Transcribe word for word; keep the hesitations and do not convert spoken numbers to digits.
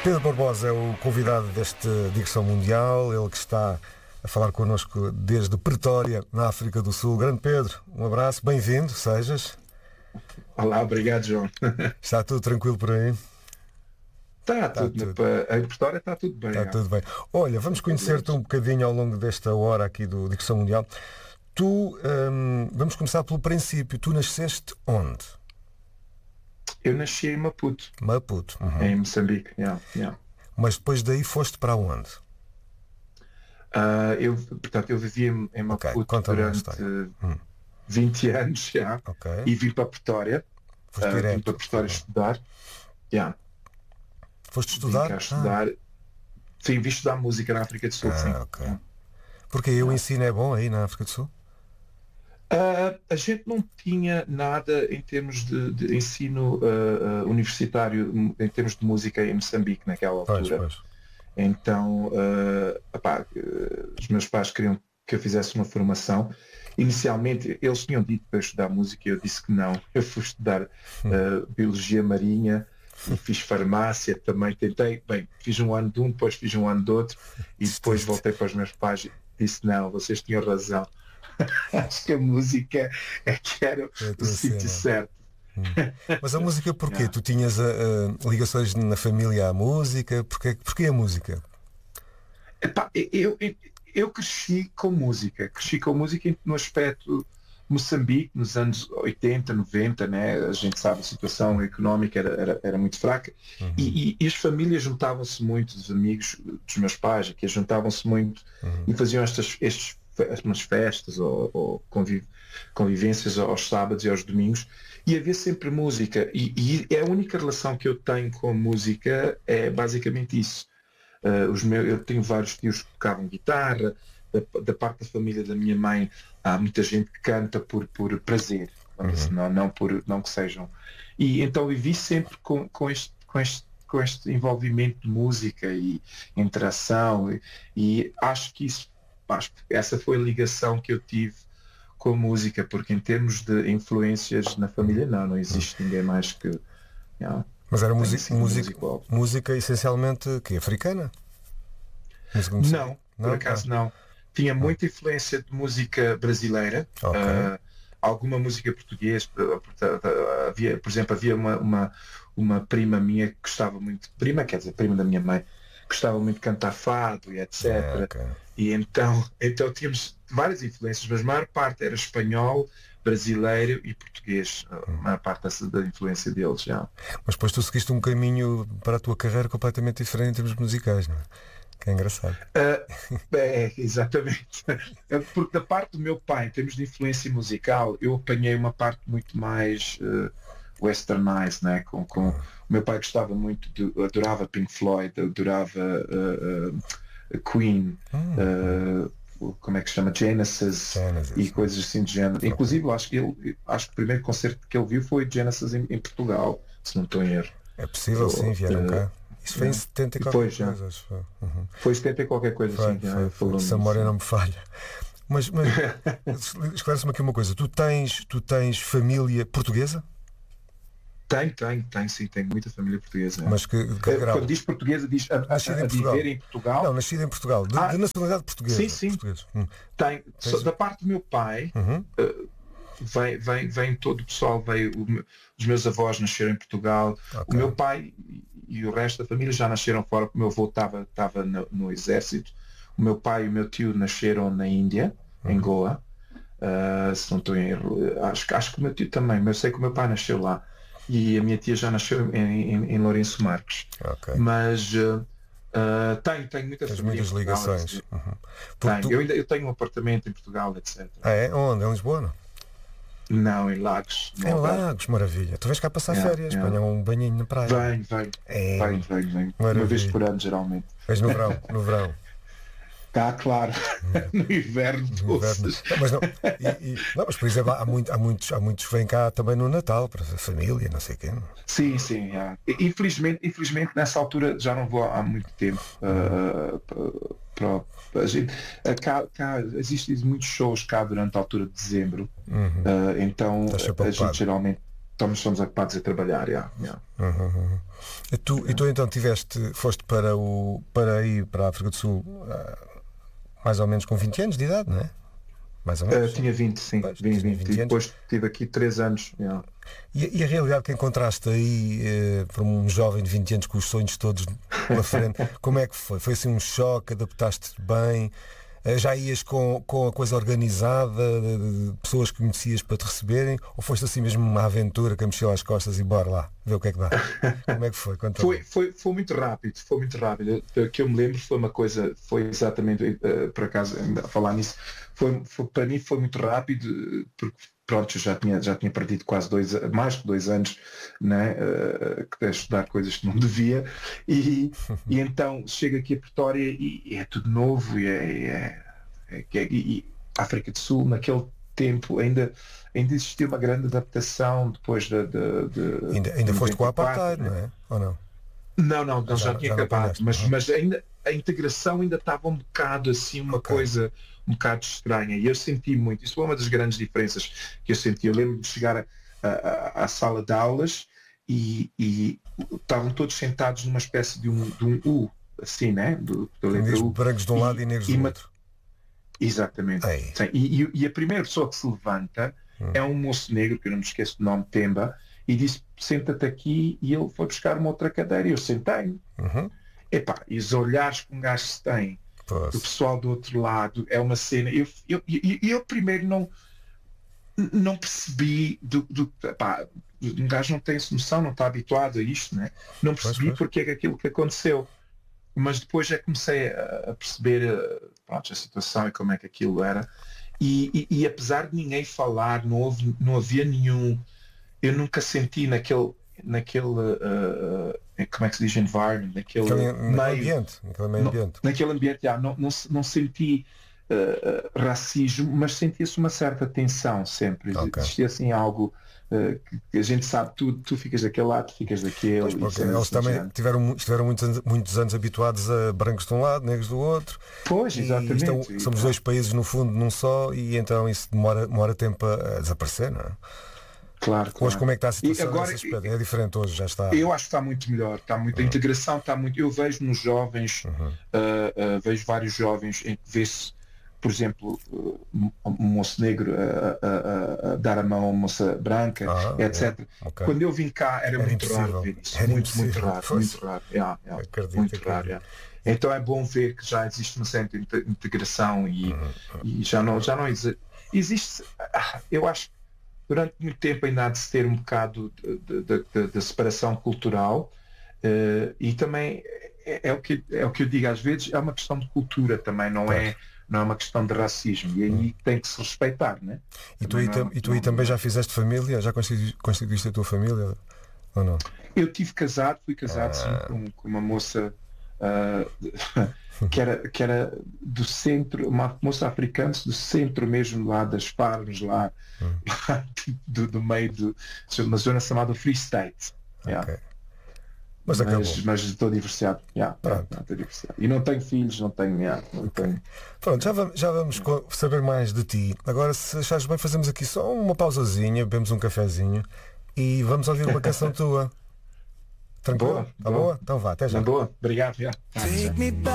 Pedro Barbosa é o convidado deste Digressão Mundial, ele que está a falar connosco desde Pretória, na África do Sul. Grande Pedro, um abraço, bem-vindo, sejas. Olá, obrigado, João. Está tudo tranquilo por aí? Está, está tudo. tudo. Em Pretória está tudo bem. Está é. tudo bem. Olha, vamos conhecer-te um bocadinho ao longo desta hora aqui do Digressão Mundial. Tu, hum, vamos começar pelo princípio. Tu nasceste onde? Eu nasci em Maputo. Maputo. Uhum. Em Moçambique, yeah, yeah. Mas depois daí foste para onde? Uh, eu, portanto, eu vivi em, em Maputo okay, durante hum. vinte anos já. Okay. E vim para Pretória. Foste uh, direto. Vim para Pretória estudar. Yeah. Foste estudar? Vim cá estudar. Ah. Sim, vim estudar música na África do Sul. Ah, sim. Okay. Porque aí o ensino é bom aí na África do Sul? Uh, a gente não tinha nada em termos de, de ensino uh, uh, universitário, em termos de música em Moçambique naquela altura. Pois, pois. Então, uh, opá, uh, os meus pais queriam que eu fizesse uma formação. Inicialmente, eles tinham dito para eu estudar música e eu disse que não. Eu fui estudar uh, Biologia Marinha e fiz farmácia também. Tentei, bem, fiz um ano de um, depois fiz um ano de outro e depois voltei para os meus pais e disse não, vocês tinham razão. Acho que a música é que era é o sítio certo. Hum. Mas a música porquê? Yeah. Tu tinhas uh, uh, ligações na família à música? Porquê, porquê a música? Epá, eu, eu, eu cresci com música. Cresci com música no aspecto Moçambique, nos anos oitenta, noventa, né? A gente sabe a situação económica era, era, era muito fraca. Uhum. E, e, e as famílias juntavam-se muito, os amigos dos meus pais, que juntavam-se muito uhum. e faziam estas, estes umas festas ou, ou conviv, convivências aos sábados e aos domingos e havia sempre música e, e a única relação que eu tenho com a música é basicamente isso. Uh, os meus, eu tenho vários tios que tocavam guitarra, da, da parte da família da minha mãe há muita gente que canta por, por prazer, uhum. assim, não, não, por, não que sejam. E então vivi sempre com, com, este, com, este, com este envolvimento de música e interação e, e acho que isso Acho que essa foi a ligação que eu tive com a música, porque em termos de influências na família não, não existe ninguém mais que... You know, mas era música, música, música essencialmente que africana? Música não, não, por acaso ah. não. Tinha muita influência de música brasileira, okay. uh, alguma música portuguesa, havia, por exemplo, havia uma, uma, uma prima minha que gostava muito, prima quer dizer, prima da minha mãe, gostava muito de cantar fado e etcétera. É, okay. E então, então tínhamos várias influências, mas a maior parte era espanhol, brasileiro e português, a maior parte dessa, da influência deles já. Mas depois tu seguiste um caminho para a tua carreira completamente diferente em termos musicais, não é? Que é engraçado. Uh, é, exatamente. Porque da parte do meu pai, em termos de influência musical, eu apanhei uma parte muito mais uh, westernized, né? Com, com... O meu pai gostava muito, de, adorava Pink Floyd, adorava uh, uh, Queen, uh, como é que se chama? Genesis, Genesis e coisas assim de género. Okay. Inclusive, acho que, ele, acho que o primeiro concerto que ele viu foi Genesis em, em Portugal, se não estou em erro. É possível, sim, vieram uh, cá. Isso foi em setenta e qualquer foi, coisa, acho. Uhum. Foi setenta e qualquer coisa, foi, sim. Foi, foi. Se a memória não me falha. Mas, mas esclarece-me aqui uma coisa. Tu tens, tu tens família portuguesa? Tenho, tenho, tenho, sim, tenho muita família portuguesa. Mas que, que é, quando diz portuguesa, diz a, a, a, a viver em Portugal. Não, nascido em Portugal, de, ah, de nacionalidade portuguesa. Sim, sim. Hum. Tenho, Tens... da parte do meu pai, uhum. uh, vem, vem, vem todo o pessoal, veio, o, os meus avós nasceram em Portugal, okay. O meu pai e o resto da família já nasceram fora, porque o meu avô estava, estava no, no exército, o meu pai e o meu tio nasceram na Índia, uhum. em Goa, uh, se não estou em erro, acho, acho que o meu tio também, mas eu sei que o meu pai nasceu lá. E a minha tia já nasceu em, em, em Lourenço Marques. Okay. Mas uh, uh, tenho, tenho muita Tens família. Muitas ligações. Uhum. Tenho. Tu... Eu, ainda, eu tenho um apartamento em Portugal, etcétera. Ah, é? Onde? Em Lisboa? Não, não em Lagos. Em Lagos, maravilha. Tu vais cá passar yeah, férias, yeah. Apanhar um banhinho na praia. Venho, venho. É... Venho, venho, venho. Uma vez por ano, geralmente. Mas no verão, no verão. Cá, claro, no inverno, no inverno. Não, mas não, e, e, não, mas por exemplo, há, muito, há, muitos, há muitos que vêm cá também no Natal, para a família, não sei o quê. Não? Sim, sim. É. Infelizmente, infelizmente, nessa altura já não vou há muito tempo. Uh, para, para, a gente, cá, cá existem muitos shows cá durante a altura de dezembro, uhum. uh, então a gente geralmente estamos, somos ocupados a trabalhar. Yeah, yeah. Uhum. E tu, e tu então tiveste, foste para, o, para ir para a África do Sul uh, mais ou menos com vinte anos de idade, não é? Mais ou menos? Uh, tinha vinte, sim. Pois, vinte, tinha vinte. vinte E anos. depois tive aqui três anos. Yeah. E, e a realidade que encontraste aí eh, para um jovem de vinte anos com os sonhos todos pela frente, como é que foi? Foi assim um choque? Adaptaste-te bem? Eh, já ias com, com a coisa organizada, de, de pessoas que conhecias para te receberem? Ou foste assim mesmo uma aventura com a mochila às costas e bora lá, ver o que é que dá? Como é que foi? Foi, foi, foi muito rápido, foi muito rápido. O que eu me lembro foi uma coisa, foi exatamente, uh, por acaso, ainda a falar nisso, foi, foi, para mim foi muito rápido, porque pronto, eu já tinha, já tinha perdido quase dois, mais que dois anos, né, uh, a estudar coisas que não devia, e, e então chego aqui a Pretória e, e é tudo novo, e, é, é, é, é, e, e África do Sul, naquele tempo, ainda, ainda existia uma grande adaptação depois de... de, de ainda ainda de foste com o noventa e quatro, apartheid, né? não é? Ou não? Não, não, não já, já, tinha já acabado, mas, uhum. mas ainda a integração ainda estava um bocado assim, uma Okay. coisa um bocado estranha, e eu senti muito, isso foi uma das grandes diferenças que eu senti. Eu lembro de chegar a, a, à sala de aulas e, e estavam todos sentados numa espécie de um, de um U, assim, né? Do, da letra U. Brancos de um E- lado e negros e do ma- outro. Exatamente. Ei. Sim, E, e- e a primeira pessoa que se levanta Hum. é um moço negro, que eu não me esqueço do nome, Temba, e disse, senta-te aqui, e ele foi buscar uma outra cadeira, e eu sentei. Uhum. Epá, e os olhares que um gajo se tem, o Pois. pessoal do outro lado, é uma cena. Eu, eu, eu, eu primeiro não, não percebi do, do epá, um gajo não tem essa noção, não está habituado a isto, né? Não percebi Pois, pois. porque é que aquilo que aconteceu. Mas depois já comecei a, a perceber eh, pronto, a situação e como é que aquilo era. E, e, e apesar de ninguém falar, não, houve, não havia nenhum. Eu nunca senti naquele. naquele uh, como é que se diz environment, naquele Naquele, naquele meio, ambiente. Naquele meio não- ambiente. naquele ambiente, já, não, não, se- não senti uh, uh, racismo, mas sentia-se uma certa tensão sempre. Ok. Existia assim algo uh, que, que a gente sabe, tu, tu ficas daquele lado, tu ficas daquele. Pois, e porque cenas eles assim também do género. tiveram, mu- estiveram muitos anos, muitos anos habituados a brancos de um lado, negros do outro. Pois, E exatamente. estão- E, somos pá, dois países no fundo num só e então isso demora, demora tempo a, a desaparecer, não é? Claro, claro. Hoje como é que está a E situação agora, nesse aspecto? É diferente hoje, já está. eu acho que está muito melhor, está muito, a integração está muito. Eu vejo nos jovens, Uhum. uh, uh, vejo vários jovens em que vê-se, por exemplo, uh, um um moço negro a, a- a- a dar a mão a uma moça branca, Ah, etcétera. é. Ok. Quando eu vim cá era, Era muito impossível. raro ver isso. Era muito, muito impossível. raro, Pois. muito raro. Yeah, yeah. Acredito, Muito acredito. raro. Yeah. Então é bom ver que já existe uma certa inte- integração e, Uhum. e já não, já não existe. existe. ah, Eu acho que durante muito tempo ainda há de se ter um bocado de, de- de- de- de separação cultural, eh, e também é, é o que, é o que eu digo às vezes, é uma questão de cultura também, não é, não é uma questão de racismo, e aí tem que se respeitar, né? E tu, aí, Também tam- não- e tu aí não- também já fizeste família? Já constitu- constituíste a tua família? Ou não? Eu tive casado, fui casado sim, Ah. com, com uma moça ah, que, era, que era do centro, uma moça africana do centro mesmo lá das farms, lá, lá do, do meio do, de uma zona chamada Free State. Yeah. Ok. Mas acabou. Mas, mas estou divorciado. Yeah, yeah, Pronto. estou divorciado. E não tenho filhos, não tenho. Yeah, não tenho. Pronto, já vamos, já vamos co- saber mais de ti. Agora, se achares bem, fazemos aqui só uma pausazinha, bebemos um cafezinho e vamos ouvir uma canção tua. Tranquilo? Boa, Tá boa. boa? Então vá, até já. Na boa, obrigado. Yeah. Tá, já. Take me back.